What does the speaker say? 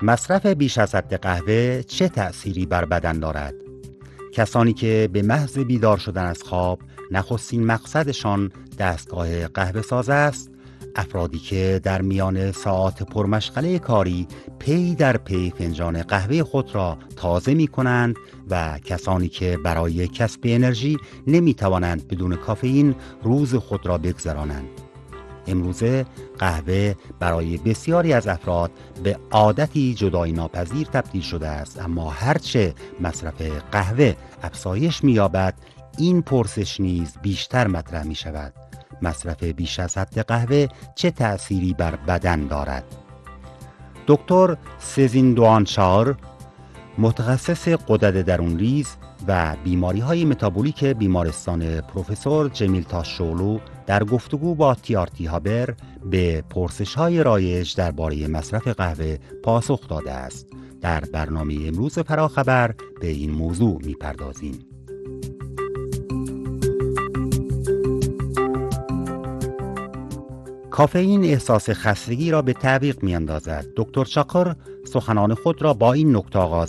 مصرف بیش از حد قهوه چه تأثیری بر بدن دارد؟ کسانی که به محض بیدار شدن از خواب نخستین مقصدشان دستگاه قهوه ساز است، افرادی که در میان ساعات پرمشغله کاری پی در پی فنجان قهوه خود را تازه می کنند و کسانی که برای کسب انرژی نمی توانند بدون کافئین روز خود را بگذرانند. امروزه قهوه برای بسیاری از افراد به عادتی جدایی ناپذیر تبدیل شده است، اما هرچه مصرف قهوه افزایش می‌یابد این پرسش نیز بیشتر مطرح می شود: مصرف بیش از حد قهوه چه تأثیری بر بدن دارد؟ دکتر سزین دوانچار، متخصص غدد درونریز و بیماری‌های متابولیک بیمارستان پروفسور جمیل تاشولو در گفتگو با TRT هابر به پرسش‌های رایج درباره مصرف قهوه پاسخ داده است. در برنامه امروز فراخبر به این موضوع می‌پردازیم. کافئین احساس خستگی را به تعویق می‌اندازد. دکتر چاکر سخنان خود را با این نکته آغاز